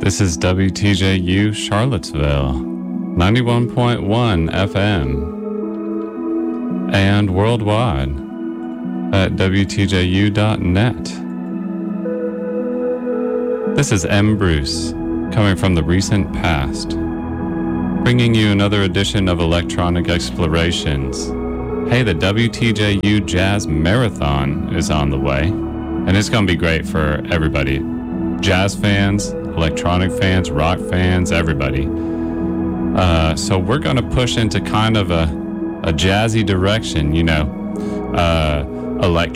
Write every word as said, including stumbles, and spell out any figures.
This is W T J U Charlottesville, ninety-one point one F M, and worldwide at W T J U dot net. This is M. Bruce, coming from the recent past, bringing you another edition of Electronic Explorations. Hey, the W T J U Jazz Marathon is on the way, and it's going to be great for everybody. Jazz fans, electronic fans, rock fans, everybody. Uh, so we're going to push into kind of a, a jazzy direction, you know, uh, electronic